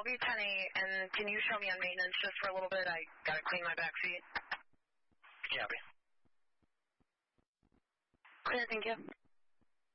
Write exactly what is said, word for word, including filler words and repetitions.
I'll be ten eight, and can you show me on maintenance just for a little bit? I gotta clean my back seat. Copy. Clear, thank you.